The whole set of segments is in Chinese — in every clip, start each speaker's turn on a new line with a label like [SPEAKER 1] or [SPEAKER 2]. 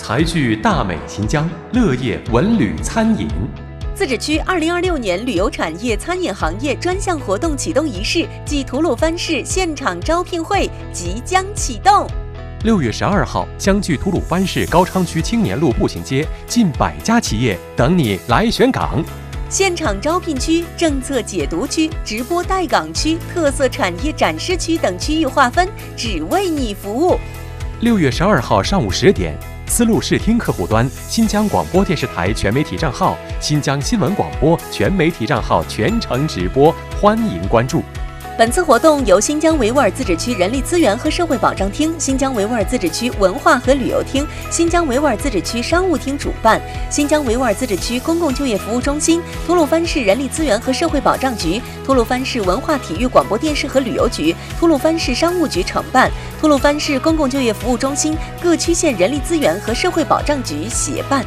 [SPEAKER 1] 财聚大美新疆，乐业文旅餐饮。
[SPEAKER 2] 自治区2026年旅游产业餐饮行业专项活动启动仪式暨吐鲁番市现场招聘会即将启动。
[SPEAKER 1] 6月12号，将距吐鲁番市高昌区青年路步行街近100家企业等你来选岗。
[SPEAKER 2] 现场招聘区、政策解读区、直播带岗区、特色产业展示区等区域划分，只为你服务。
[SPEAKER 1] 6月12号上午10点，丝路视听客户端新疆广播电视台全媒体账号、新疆新闻广播全媒体账号全程直播，欢迎关注。
[SPEAKER 2] 本次活动由新疆维吾尔自治区人力资源和社会保障厅、新疆维吾尔自治区文化和旅游厅、新疆维吾尔自治区商务厅主办，新疆维吾尔自治区公共就业服务中心、吐鲁番市人力资源和社会保障局、吐鲁番市文化体育广播电视和旅游局、吐鲁番市商务局承办，吐鲁番市公共就业服务中心、各区县人力资源和社会保障局协办。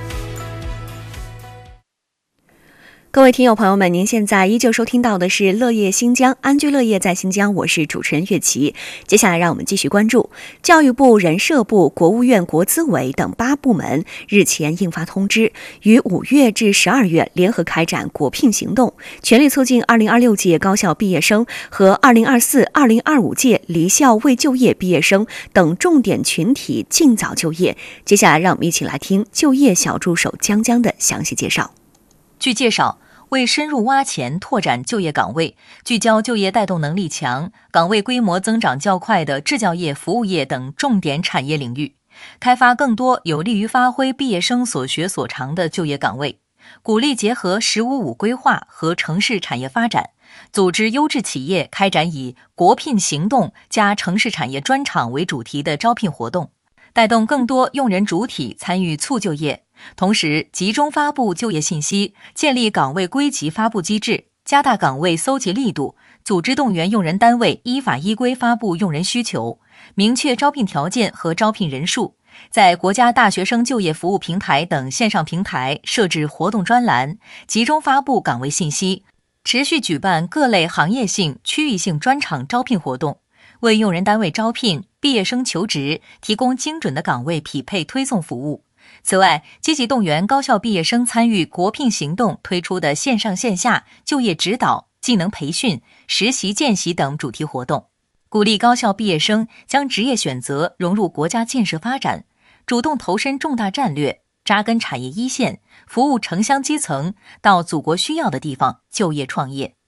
[SPEAKER 3] 各位听友朋友们，您现在依旧收听到的是乐业新疆，安居乐业在新疆，我是主持人岳琪。接下来让我们继续关注教育部、人社部、国务院国资委等8部门日前印发通知，于5月至12月联合开展国聘行动，全力促进2026届高校毕业生和2024、2025届离校未就业毕业生等重点群体尽早就业。接下来让我们一起来听就业小助手江江的详细介绍。
[SPEAKER 4] 据介绍，为深入挖潜拓展就业岗位，聚焦就业带动能力强、岗位规模增长较快的制教业、服务业等重点产业领域，开发更多有利于发挥毕业生所学所长的就业岗位，鼓励结合“15+5”规划和城市产业发展，组织优质企业开展以国聘行动加城市产业专场为主题的招聘活动，带动更多用人主体参与促就业。同时，集中发布就业信息，建立岗位归集发布机制，加大岗位搜集力度，组织动员用人单位依法依规发布用人需求，明确招聘条件和招聘人数，在国家大学生就业服务平台等线上平台设置活动专栏，集中发布岗位信息，持续举办各类行业性、区域性专场招聘活动，为用人单位招聘、毕业生求职提供精准的岗位匹配推送服务。此外，积极动员高校毕业生参与国聘行动推出的线上线下就业指导、技能培训、实习见习等主题活动，鼓励高校毕业生将职业选择融入国家建设发展，主动投身重大战略，扎根产业一线，服务城乡基层，到祖国需要的地方就业创业。